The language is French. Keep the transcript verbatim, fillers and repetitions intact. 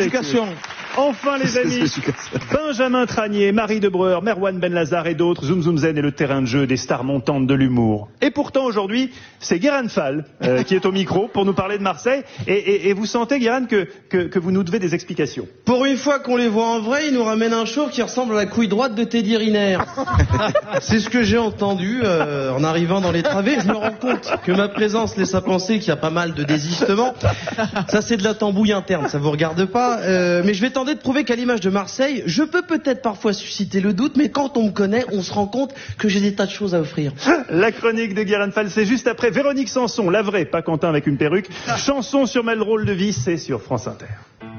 l'éducation. Enfin les amis, Benjamin Tranier, Marie Debreur, Merwan Benlazar et d'autres, Zoom Zoom Zen est le terrain de jeu des stars montantes de l'humour. Et pourtant aujourd'hui, c'est Guérin Fall euh, qui est au micro pour nous parler de Marseille. Et, et, et vous sentez, Guérin, que, que, que vous nous devez des explications. Pour une fois qu'on les voit en vrai, ils nous ramènent un show qui ressemble à la couille droite de Teddy Riner. C'est ce que j'ai entendu euh, en arrivant dans les travées. Je me rends compte que ma présence laisse à penser qu'il y a pas mal de désistements. Ça c'est de la tambouille interne, ça vous regarde pas. Euh, mais je vais tenter de prouver qu'à l'image de Marseille, je peux peut-être parfois susciter le doute, mais quand on me connaît, on se rend compte que j'ai des tas de choses à offrir. La chronique de Guérin Fall, c'est juste après Véronique Sanson, la vraie, pas Quentin avec une perruque. Chanson sur Mal drôle de vie, c'est sur France Inter.